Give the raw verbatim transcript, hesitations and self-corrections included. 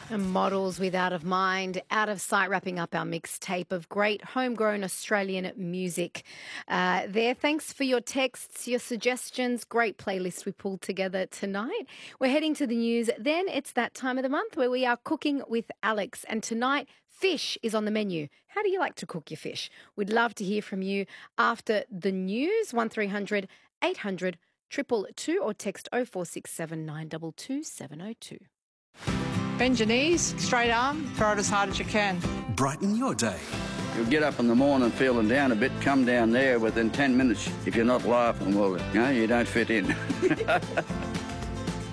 Models with Out of Mind, Out of Sight, wrapping up our mixtape of great homegrown Australian music uh, there. Thanks for your texts, your suggestions. Great playlist we pulled together tonight. We're heading to the news. Then it's that time of the month where we are cooking with Alex. And tonight, fish is on the menu. How do you like to cook your fish? We'd love to hear from you after the news. one three hundred eight hundred two two two or text oh four six seven nine two two seven oh two. Bend your knees, straight arm, throw it as hard as you can. Brighten your day. You get up in the morning feeling down a bit, come down there within ten minutes. If you're not laughing, well, you know, you don't fit in.